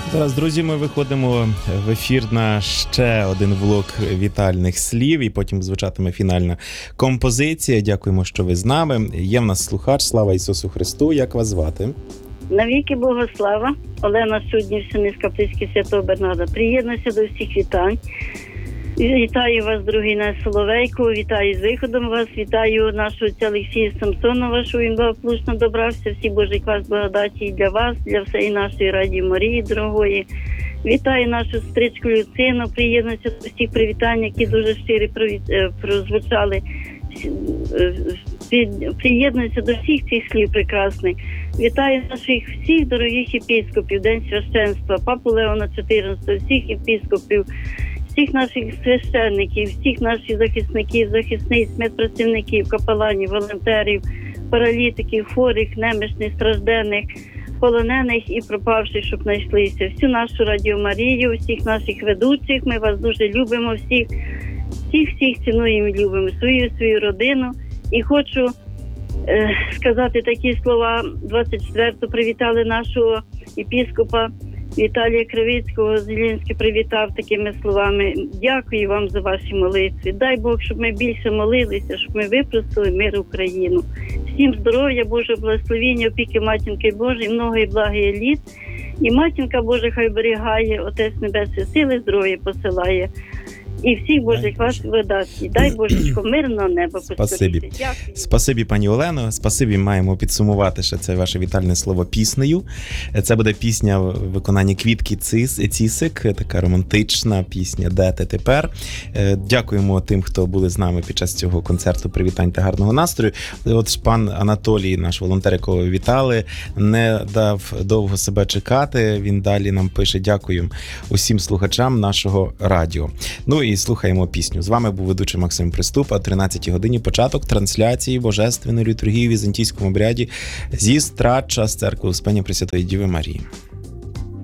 Зараз, друзі, ми виходимо в ефір на ще один блок вітальних слів, і потім звучатиме фінальна композиція. Дякуємо, що ви з нами. Є в нас слухач. Слава Ісусу Христу. Як вас звати? Навіки Богослава, Олена Суднів, Каплицький Святого Бернарда. Приєднуюся до всіх вітань. Вітаю вас, другий Нес Соловейко, вітаю з виходом вас, вітаю нашого отця Олексія Самсонова, що він благополучно добрався, всі Божий квас благодаті і для вас, для всієї нашої Радії Марії дорогої. Вітаю нашу сестричку Люцину, приєднуюся до всіх привітань, які дуже щирі прозвучали. Приєднуюся до всіх цих слів прекрасних. Вітаю наших всіх дорогих єпископів, День священства, Папу Леона XIV, всіх єпископів, всіх наших священників, всіх наших захисників, захисниць, медпрацівників, капеланів, волонтерів, паралітиків, хворих, немічних, стражденних, полонених і пропавших, щоб знайшлися. Всю нашу Радіо Марію, всіх наших ведучих, ми вас дуже любимо, всіх цінуємо і любимо, свою родину. І хочу сказати такі слова. 24-го привітали нашого єпископа Віталія Кривицького, Зелінський привітав такими словами: дякую вам за ваші молитви. Дай Бог, щоб ми більше молилися, щоб ми випросили мир Україну. Всім здоров'я, Божого благословення, опіки Матінки Божої, многої благої літ. І Матінка Божа хай оберігає, Отець Небесний сили здоров'я посилає. І всіх Божих вас видасть. Дай Божечко мирного неба. Спасибі. Спасибі, пані Олено. Спасибі, маємо підсумувати ще це ваше вітальне слово піснею. Це буде пісня в виконанні Квітки Цісик, така романтична пісня «Де ти тепер?». Дякуємо тим, хто були з нами під час цього концерту привітань та гарного настрою. От пан Анатолій, наш волонтер, якого вітали, не дав довго себе чекати. Він далі нам пише: дякую усім слухачам нашого радіо. Ну і слухаємо пісню. З вами був ведучий Максим Приступ. О 13-й годині початок трансляції Божественної літургії в візантійському обряді зі Страча з церкви Успення Пресвятої Діви Марії.